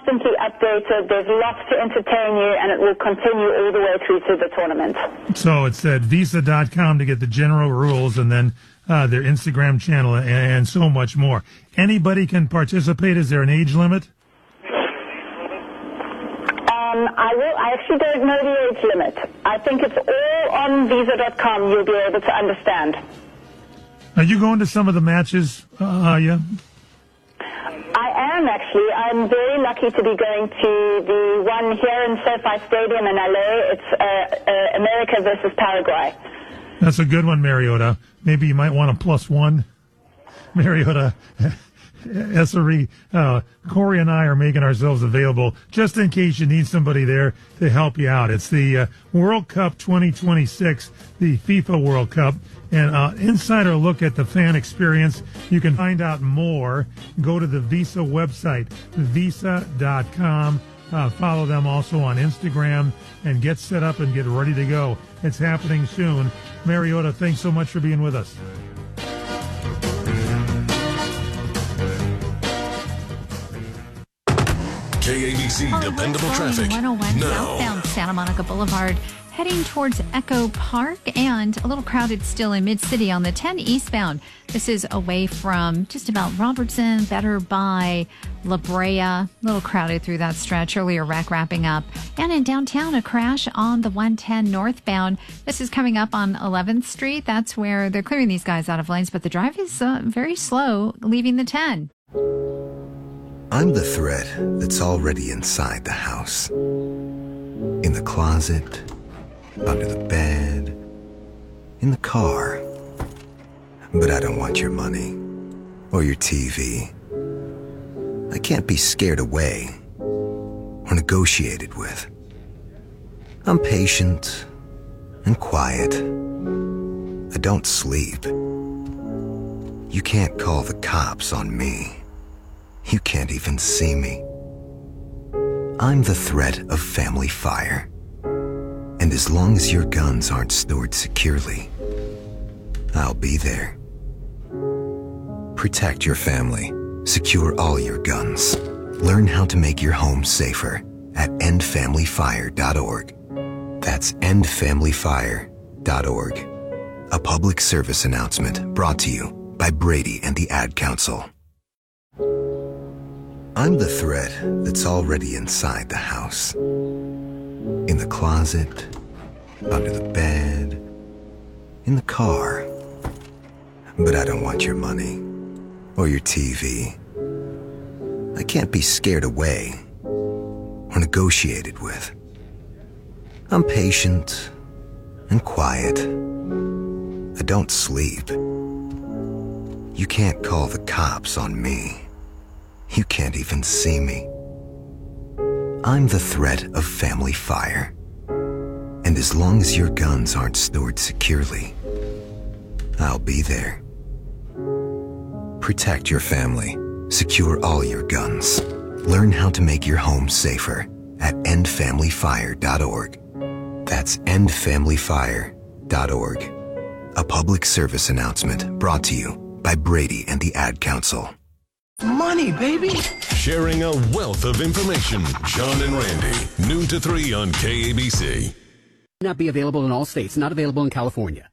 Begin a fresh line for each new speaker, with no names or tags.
constantly updated. There's lots to entertain you, and it will continue all the way through to the tournament.
So it's at visa.com to get the general rules, and then their Instagram channel and so much more. Anybody can participate. Is there an age limit?
I actually don't know the age limit. I think it's all on visa.com. You'll be able to understand.
Are you going to some of the matches, yeah?
I am, actually. I'm very lucky to be going to the one here in SoFi Stadium in LA. It's America versus Paraguay.
That's a good one, Mariota. Maybe you might want a +1. Mariota, Essery, Corey and I are making ourselves available just in case you need somebody there to help you out. It's the World Cup 2026, the FIFA World Cup. And insider look at the fan experience. You can find out more. Go to the Visa website, visa.com. Follow them also on Instagram and get set up and get ready to go. It's happening soon. Mariota, thanks so much for being with us.
KABC Dependable Traffic.
101
now.
Southbound Santa Monica Boulevard, heading towards Echo Park, and a little crowded still in Mid-City on the 10 eastbound. This is away from just about Robertson, better by La Brea. A little crowded through that stretch. Earlier wreck wrapping up. And in downtown, a crash on the 110 northbound. This is coming up on 11th Street. That's where they're clearing these guys out of lanes, but the drive is very slow leaving the 10.
I'm the threat that's already inside the house. In the closet, under the bed, in the car. But I don't want your money or your TV. I can't be scared away or negotiated with. I'm patient and quiet. I don't sleep. You can't call the cops on me. You can't even see me. I'm the threat of family fire. And as long as your guns aren't stored securely, I'll be there. Protect your family. Secure all your guns. Learn how to make your home safer at endfamilyfire.org. That's endfamilyfire.org. A public service announcement brought to you by Brady and the Ad Council. I'm the threat that's already inside the house. In the closet, under the bed, in the car. But I don't want your money or your TV. I can't be scared away or negotiated with. I'm patient and quiet. I don't sleep. You can't call the cops on me. You can't even see me. I'm the threat of family fire. And as long as your guns aren't stored securely, I'll be there. Protect your family. Secure all your guns. Learn how to make your home safer at endfamilyfire.org. That's endfamilyfire.org. A public service announcement brought to you by Brady and the Ad Council.
Money, baby.
Sharing a wealth of information. John and Randy, noon to 3 on KABC.
Not be available in all states. Not available in California.